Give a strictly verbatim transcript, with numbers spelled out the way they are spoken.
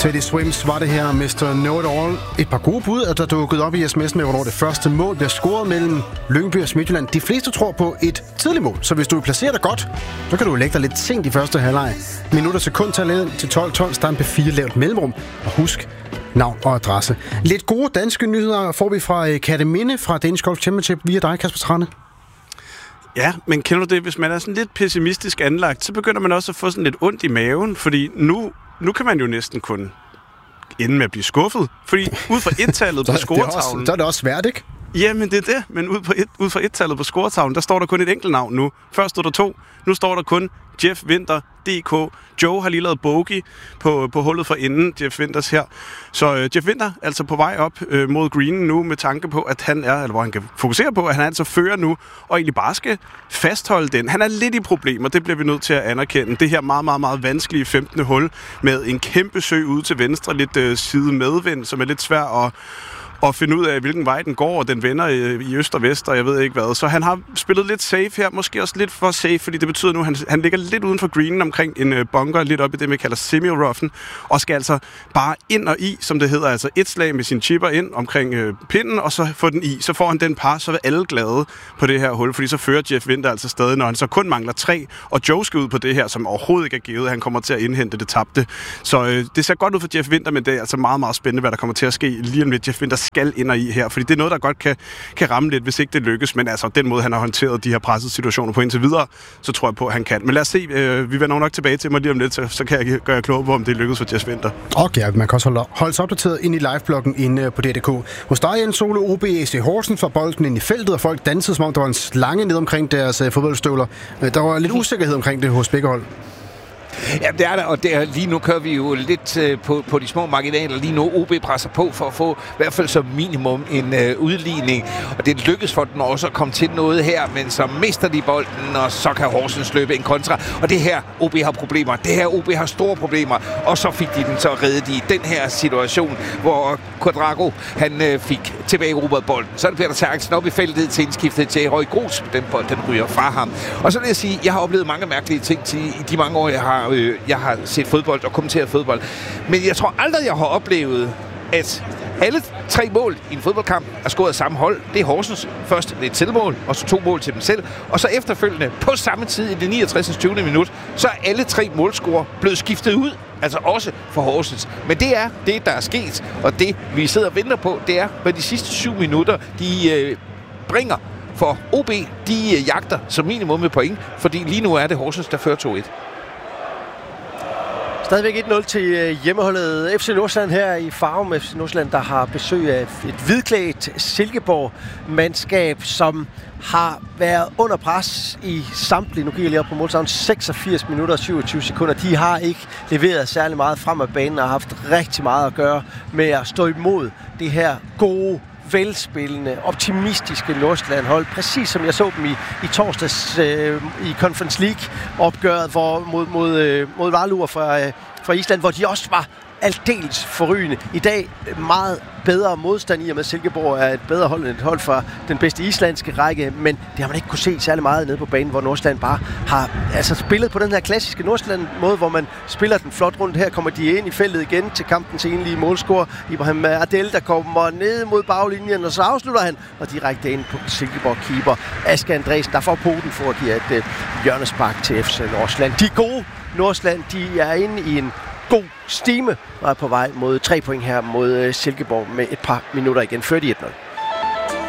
Teddy Swims var det her, mister Know It All. Et par gode bud, at der dukkede op i sms'en med, hvornår det første mål bliver scoret mellem Lyngby og Midtjylland. De fleste tror på et tidligt mål, så hvis du placerer dig godt, så kan du lægge dig lidt sent i første halvleg. Minutter sekundtallet til tolv tolv, stand på fire lavt mellemrum. Og husk navn og adresse. Lidt gode danske nyheder får vi fra Kerteminde fra Danish Golf Championship via dig, Kasper Trane. Ja, men kender du det? Hvis man er sådan lidt pessimistisk anlagt, så begynder man også at få sådan lidt ondt i maven, fordi nu, nu kan man jo næsten kun ende med at blive skuffet. Fordi ud fra et-tallet på scoretavlen... Så er det også svært, ikke? Jamen, det er det. Men ud, på et, ud fra et-tallet på scoretavlen, der står der kun et enkelt navn nu. Først stod der to. Nu står der kun Jeff Winther, D K. Joe har lige lavet bogey på, på hullet for inden, Jeff Winters her. Så øh, Jeff Winther altså på vej op øh, mod greenen nu, med tanke på, at han er, eller hvor han kan fokusere på, at han altså fører nu, og egentlig bare skal fastholde den. Han er lidt i problemer, det bliver vi nødt til at anerkende. Det her meget, meget, meget vanskelige femtende hul, med en kæmpe sø ude til venstre, lidt øh, side medvind, som er lidt svær at og finde ud af, hvilken vej den går, og den vender i øst og vest, og jeg ved ikke hvad. Så han har spillet lidt safe her, måske også lidt for safe, fordi det betyder nu, at han, han ligger lidt uden for greenen omkring en bunker, lidt op i det, vi kalder semi-roughen, og skal altså bare ind og i, som det hedder, altså et slag med sin chipper ind omkring øh, pinden, og så få den i. Så får han den par, så er alle glade på det her hul, fordi så fører Jeff Winther altså stadig, når han så kun mangler tre, og Joe skal ud på det her, som overhovedet ikke er givet. Han kommer til at indhente det tabte. Så øh, det ser godt ud for Jeff Winther, men det er altså meget, meget spændende, hvad der kommer til at ske lige om lidt. Jeff Winther skal ind og i her, fordi det er noget, der godt kan, kan ramme lidt, hvis ikke det lykkes, men altså den måde, han har håndteret de her pressede situationer på indtil videre, så tror jeg på, at han kan. Men lad os se, øh, vi vender nok tilbage til mig lige om lidt, så, så kan jeg gøre jer klogere på, om det lykkes for Jeff Winther. Okay, ja, man kan også holde, holde sig opdateret ind i livebloggen inde på D D K. Hos dig, Jens Solo, O B A C Horsens for bolden ind i feltet, og folk dansede, som om der var en slange ned omkring deres uh, fodboldstøvler. Der var lidt usikkerhed omkring det hos begge hold. Ja, det er der, og der, lige nu kører vi jo lidt øh, på, på de små marginaler. Lige nu O B presser på for at få i hvert fald som minimum en øh, udligning. Og det lykkes for den også at komme til noget her, men så mister de bolden, og så kan Horsens løbe en kontra. Og det her, O B har problemer. Det her, O B har store problemer. Og så fik de den så reddet i den her situation, hvor Quadrago, han øh, fik tilbage erobret bolden. Så bliver der Terkelsen op i feltet til indskiftet til Røg Gros. Den bold, den ryger fra ham. Og så vil jeg sige, jeg har oplevet mange mærkelige ting til, i de mange år, jeg har jeg har set fodbold og kommenteret fodbold. Men jeg tror aldrig, jeg har oplevet, at alle tre mål i en fodboldkamp er scoret af samme hold. Det er Horsens. Først et selvmål, og så to mål til dem selv. Og så efterfølgende, på samme tid i det niogtres tyvende minut, så er alle tre målscorer blevet skiftet ud. Altså også for Horsens. Men det er det, der er sket. Og det, vi sidder og venter på, det er, hvad de sidste syv minutter, de øh, bringer for O B. De øh, jagter som minimum med point, fordi lige nu er det Horsens, der fører to et. Stadigvæk et nul til hjemmeholdet F C Nordsjælland her i Farum. F C Nordsjælland, der har besøg af et hvidklædt Silkeborg-mandskab, som har været under pres i samtlige. Nu kigger jeg lige op på målstavlen. seksogfirs minutter og syvogtyve sekunder. De har ikke leveret særlig meget frem af banen og har haft rigtig meget at gøre med at stå imod det her gode, velspillende, optimistiske Nordsjælland-hold. Præcis som jeg så dem i, i torsdags øh, i Conference League-opgøret hvor, mod, mod, øh, mod Valur fra, øh, fra Island, hvor de også var aldeles forrygende. I dag meget bedre modstand i og med Silkeborg er et bedre hold end et hold fra den bedste islandske række, men det har man ikke kunne se særlig meget nede på banen, hvor Nordsjælland bare har altså spillet på den her klassiske Nordsjælland-måde, hvor man spiller den flot rundt. Her kommer de ind i feltet igen til kampens enlige målscorer. Ibrahim Adel, der kommer ned mod baglinjen, og så afslutter han, og direkte ind på Silkeborg-keeper Aske Andresen, der får poten for at give et øh, hjørnespark til F C Nordsjælland. De gode Nordsjælland, de er inde i en god stime og er på vej mod tre point her mod Silkeborg med et par minutter igen, før de et nul.